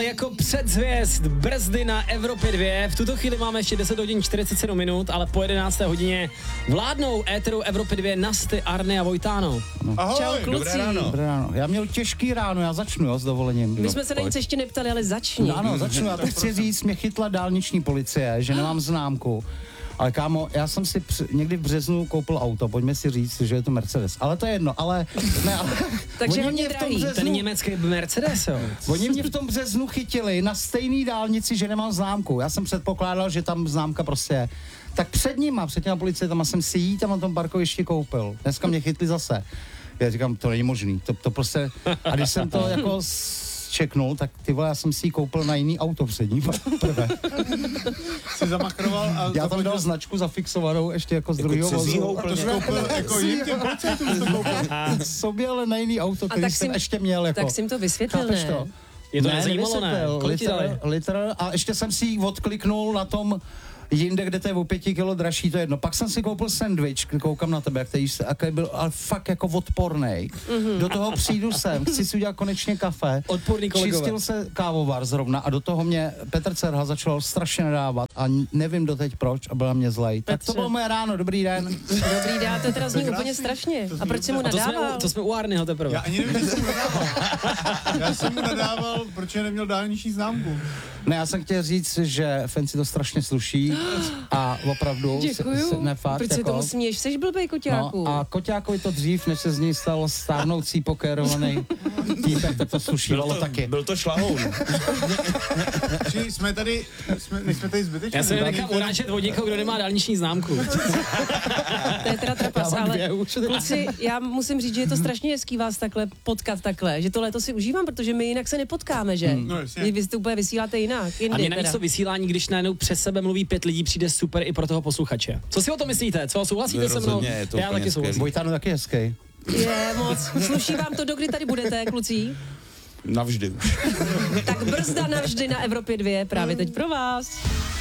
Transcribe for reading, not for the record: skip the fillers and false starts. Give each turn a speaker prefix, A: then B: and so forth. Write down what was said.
A: jako předzvěst brzdy na Evropě 2. V tuto chvíli máme ještě 10 hodin 47 minut, ale po 11. hodině vládnou éteru Evropy 2 Nasty, Arny a Vojtáno.
B: Ahoj,
C: Čau, kluci.
B: dobré ráno.
D: Dobré ráno. Já měl těžký ráno, já začnu, jo, s dovolením.
C: My jsme se na nic ještě neptali, ale začni.
D: No, ano, začnu. Já to chci říct, mě chytla dálniční policie, že nemám známku. Ale kámo, já jsem si někdy v březnu koupil auto, pojďme si říct, že je to Mercedes. Ale to je jedno, ale... Ne, ale
C: Takže
D: oni
C: hodně
D: mě v tom
C: drahý.
A: Ten německý Mercedes, jo.
D: Oni mě v tom březnu chytili na stejný dálnici, že nemám známku. Já jsem předpokládal, že tam známka prostě je. Tak před těma policajtama jsem si jí tam na tom parkovišti koupil. Dneska mě chytli zase. Já říkám, to není možný. To prostě... A když jsem to jako čeknul, tak ty vole, já jsem si ji koupil na jiný auto přední prvé.
B: Jsi zamachroval a...
D: Já tam dal značku zafixovanou ještě jako z druhého vozu.
B: A to jsi koupil jako jim těm policajtům jsi to koupil.
D: Sobě, ale na jiný auto, který
C: tak
D: jsem
C: jim-
D: ještě měl. Jako.
C: Tak jsi jim to vysvětlil,
D: Chápeš
C: ne?
D: to?
A: Je to nezajímalo, ne?
D: nevysvětlil.
A: Kolik ti dali?
D: Litr a ještě jsem si ji odkliknul na tom jinde, kde to je o 5 kilo dražší, to je jedno. Pak jsem si koupil sendvič, koukám na tebe, který byl ale fakt jako odpornej. Do toho přijdu sem, chci si udělat konečně kafe.
A: Odporný kolegové.
D: Čistil se kávovar zrovna a do toho mě Petr Cerha začal strašně nadávat a nevím doteď proč a byla mě zlej. Tak to
C: Petře.
D: bylo moje ráno, dobrý den.
C: Dobrý den, to teda zní úplně strašně. A proč jsi mu
A: A
C: nadával?
A: to jsme u Arnyho teprve.
B: Já ani nevím, že jsem mu nadával. Já jsem mu nadával, protože neměl dálniční známku.
D: Ne, já jsem chtěl říct, že Fancy to strašně sluší a opravdu
C: Děkuju.
D: ne fakt,
C: Proč se
D: jako,
C: tomu směješ? Jsi blbej koťáku.
D: no, a Koťákovi to dřív, než se z něj stal stárnoucí pokérovaný týpek, tak to slušívalo taky.
E: Byl to šlahoun.
B: Či jsme tady zbytečně.
A: Já se nechám urážet od někoho, kdo nemá dálniční známku.
C: To je teda trapas,
D: Já mám
C: ale
D: dvě už.
C: kluci, já musím říct, že je to strašně hezký vás takhle potkat takhle, že to léto si užívám, protože my jinak se nepotkáme, že?
B: No, jasně.
C: Vy to úplně vysíláte jinak,
A: A
C: jindy
A: mě navíc
C: teda.
A: to vysílání, když najednou přes sebe mluví 5 lidí, přijde super i pro toho posluchače. Co si o to myslíte? Co souhlasíte se mnou?
E: Rozhodně, je to
A: Já
E: úplně
A: taky souhlasím.
D: Vojtáno taky hezký.
C: Je moc. Sluší vám to, dokdy tady budete, kluci?
E: Navždy už.
C: Tak brzda navždy na Evropě 2 právě teď pro vás.